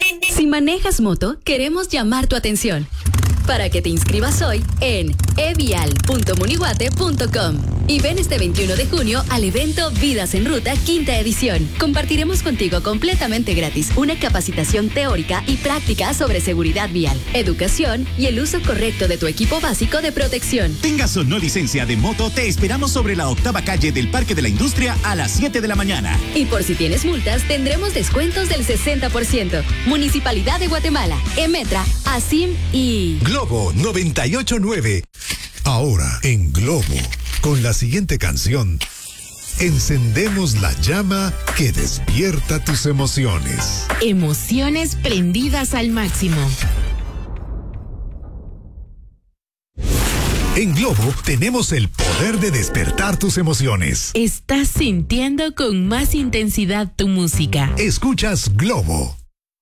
Si manejas moto, queremos llamar tu atención para que te inscribas hoy en evial.munihuate.com y ven este 21 de junio al evento Vidas en Ruta, quinta edición. Compartiremos contigo completamente gratis una capacitación teórica y práctica sobre seguridad vial, educación y el uso correcto de tu equipo básico de protección. Tengas o no licencia de moto, te esperamos sobre la 8ª calle del Parque de la Industria a las 7 de la mañana. Y por si tienes multas, tendremos descuentos del 60%. Municipalidad de Guatemala, Emetra, ASIM y Globo 98.9. Ahora en Globo, con la siguiente canción, encendemos la llama que despierta tus emociones. Emociones prendidas al máximo. En Globo tenemos el poder de despertar tus emociones. Estás sintiendo con más intensidad tu música. Escuchas Globo.